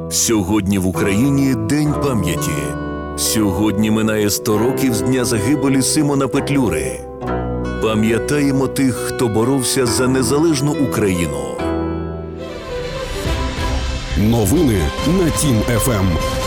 Сьогодні в Україні День пам'яті. Сьогодні минає 100 років з дня загибелі Симона Петлюри. Пам'ятаємо тих, хто боровся за незалежну Україну. Новини на Тім-ФМ.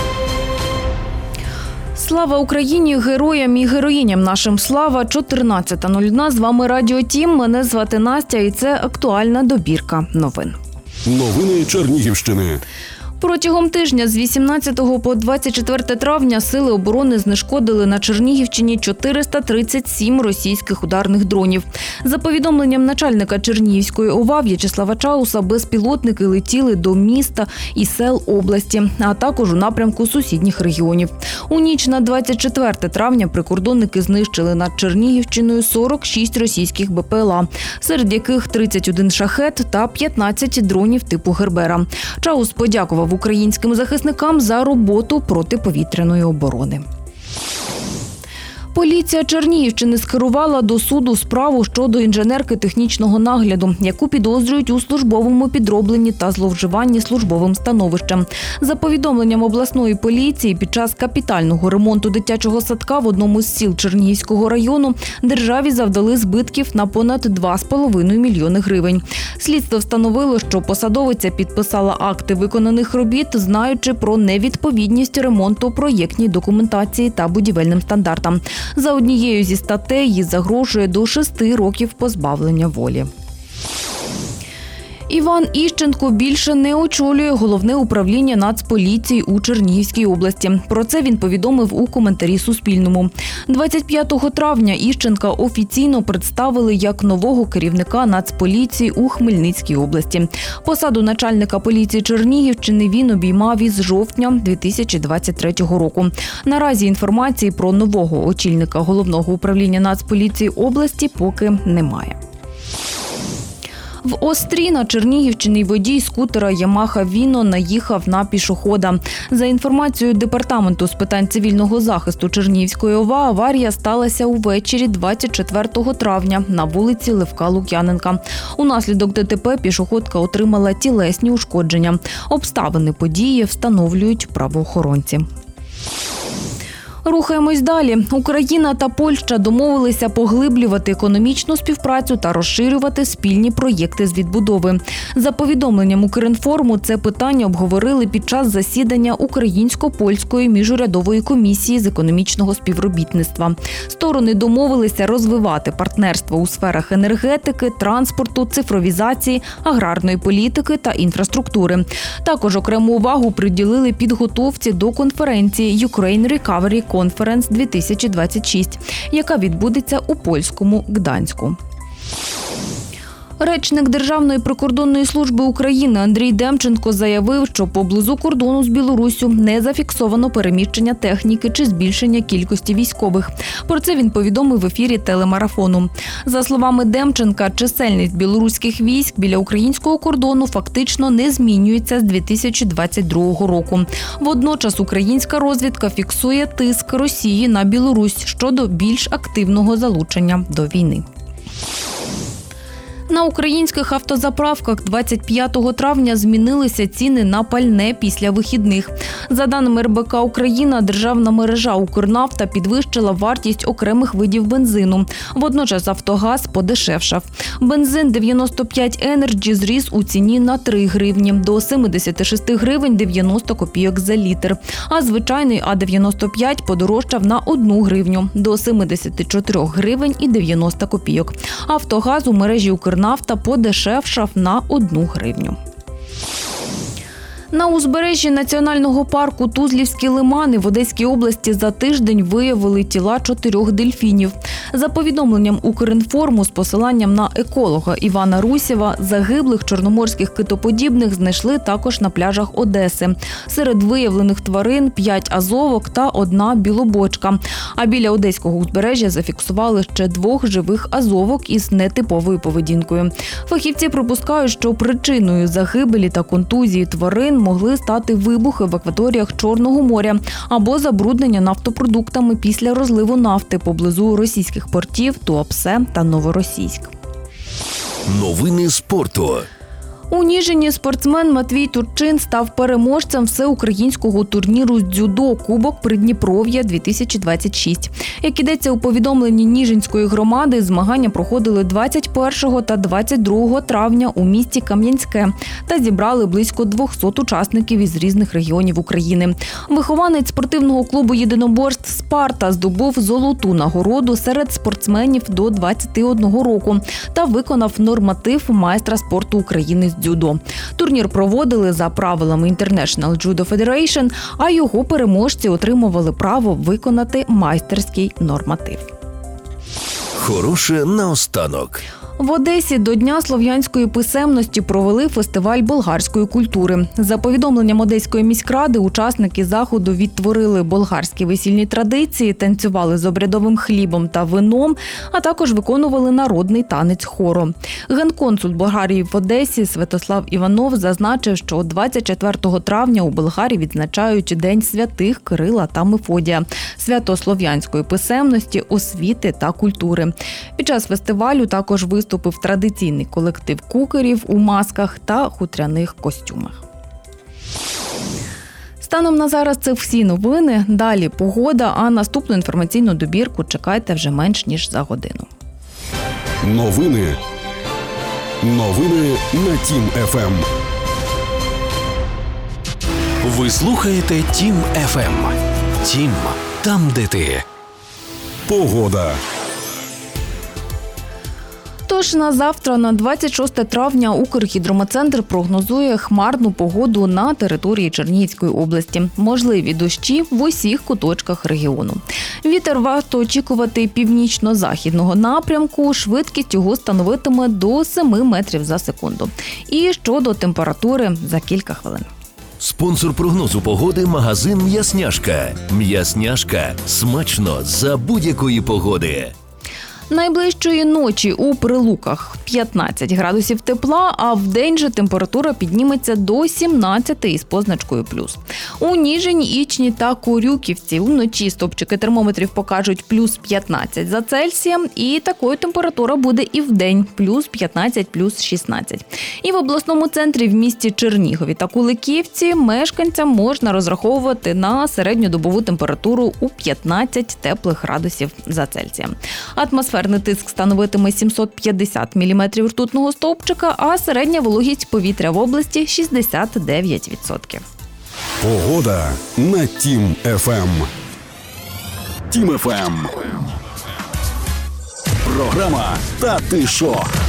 Слава Україні, героям і героїням нашим слава. 14:01. З вами Радіо Тім. Мене звати Настя і це актуальна добірка новин. Новини Чернігівщини. Протягом тижня з 18 по 24 травня Сили оборони знешкодили на Чернігівщині 437 російських ударних дронів. За повідомленням начальника Чернігівської ОВА В'ячеслава Чауса, безпілотники летіли до міста і сел області, а також у напрямку сусідніх регіонів. У ніч на 24 травня прикордонники знищили над Чернігівщиною 46 російських БПЛА, серед яких 31 шахет та 15 дронів типу Гербера. Чаус подякував українським захисникам за роботу протиповітряної оборони. Поліція Чернігівщини скерувала до суду справу щодо інженерки технічного нагляду, яку підозрюють у службовому підробленні та зловживанні службовим становищем. За повідомленням обласної поліції, під час капітального ремонту дитячого садка в одному з сіл Чернігівського району державі завдали збитків на понад 2,5 мільйони гривень. Слідство встановило, що посадовиця підписала акти виконаних робіт, знаючи про невідповідність ремонту проєктній документації та будівельним стандартам. За однією зі статей їй загрожує до 6 років позбавлення волі. Іван Іщенко більше не очолює головне управління Нацполіції у Чернігівській області. Про це він повідомив у коментарі Суспільному. 25 травня Іщенка офіційно представили як нового керівника Нацполіції у Хмельницькій області. Посаду начальника поліції Чернігівщини він обіймав із жовтня 2023 року. Наразі інформації про нового очільника головного управління Нацполіції області поки немає. В Острі на Чернігівщині водій скутера Ямаха Віно наїхав на пішохода. За інформацією Департаменту з питань цивільного захисту Чернігівської ОВА, аварія сталася увечері 24 травня на вулиці Левка Лук'яненка. Унаслідок ДТП пішоходка отримала тілесні ушкодження. Обставини події встановлюють правоохоронці. Рухаємось далі. Україна та Польща домовилися поглиблювати економічну співпрацю та розширювати спільні проєкти з відбудови. За повідомленням Укрінформу, це питання обговорили під час засідання Українсько-польської міжурядової комісії з економічного співробітництва. Сторони домовилися розвивати партнерство у сферах енергетики, транспорту, цифровізації, аграрної політики та інфраструктури. Також окрему увагу приділили підготовці до конференції Ukraine Recovery Conference 2026, яка відбудеться у польському Гданську. Речник Державної прикордонної служби України Андрій Демченко заявив, що поблизу кордону з Білоруссю не зафіксовано переміщення техніки чи збільшення кількості військових. Про це він повідомив в ефірі телемарафону. За словами Демченка, чисельність білоруських військ біля українського кордону фактично не змінюється з 2022 року. Водночас українська розвідка фіксує тиск Росії на Білорусь щодо більш активного залучення до війни. На українських автозаправках 25 травня змінилися ціни на пальне після вихідних. За даними РБК «Україна», державна мережа «Укрнафта» підвищила вартість окремих видів бензину. Водночас «Автогаз» подешевшав. Бензин 95 Energy зріс у ціні на 3 гривні до 76 гривень 90 копійок за літр. А звичайний А95 подорожчав на 1 гривню до 74 гривень і 90 копійок. «Автогаз» у мережі «Укрнафта» подешевшав на 1 гривню. На узбережжі національного парку Тузлівські лимани в Одеській області за тиждень виявили тіла 4 дельфінів. За повідомленням Укрінформу з посиланням на еколога Івана Русєва, загиблих чорноморських китоподібних знайшли також на пляжах Одеси. Серед виявлених тварин 5 азовок та 1 білобочка. А біля одеського узбережжя зафіксували ще 2 живих азовок із нетиповою поведінкою. Фахівці припускають, що причиною загибелі та контузії тварин могли стати вибухи в акваторіях Чорного моря або забруднення нафтопродуктами після розливу нафти поблизу російських портів Туапсе та Новоросійськ. Новини спорту. У Ніжині спортсмен Матвій Турчин став переможцем всеукраїнського турніру з дзюдо «Кубок Придніпров'я-2026». Як ідеться у повідомленні Ніжинської громади, змагання проходили 21 та 22 травня у місті Кам'янське та зібрали близько 200 учасників із різних регіонів України. Вихованець спортивного клубу єдиноборств «Спарта» здобув золоту нагороду серед спортсменів до 21 року та виконав норматив майстра спорту України з дзюдо. Турнір проводили за правилами International Judo Federation, а його переможці отримували право виконати майстерський норматив. Хороше наостанок. В Одесі до Дня слов'янської писемності провели фестиваль болгарської культури. За повідомленням Одеської міськради, учасники заходу відтворили болгарські весільні традиції, танцювали з обрядовим хлібом та вином, а також виконували народний танець хоро. Генконсул Болгарії в Одесі Святослав Іванов зазначив, що 24 травня у Болгарії відзначають День святих Кирила та Мефодія, свято слов'янської писемності, освіти та культури. Під час фестивалю також виступив традиційний колектив кукерів у масках та хутряних костюмах. Станом на зараз це всі новини. Далі погода, а наступну інформаційну добірку чекайте вже менш ніж за годину. Новини на Тім ФМ. Ви слухаєте Тім ФМ. Тім – там, де ти. Погода. Тож на завтра, на 26 травня, Укргідрометцентр прогнозує хмарну погоду на території Чернігівської області. Можливі дощі в усіх куточках регіону. Вітер варто очікувати північно-західного напрямку, швидкість його становитиме до 7 метрів за секунду. І щодо температури за кілька хвилин. Спонсор прогнозу погоди – магазин «М'ясняшка». «М'ясняшка» – смачно за будь-якої погоди. Найближчої ночі у Прилуках 15 градусів тепла, а вдень же температура підніметься до 17 із позначкою плюс. У Ніжині, Ічні та Корюківці вночі стопчики термометрів покажуть плюс 15 за Цельсієм, і такою температура буде і вдень – плюс 15, плюс 16. І в обласному центрі в місті Чернігові та Куликівці мешканцям можна розраховувати на середньодобову температуру у 15 теплих градусів за Цельсієм. Атмосферний тиск становитиме 750 мм ртутного стовпчика, а середня вологість повітря в області – 69%. Погода на Тім ФМ. Тім ФМ. Програма «Та ти шо?».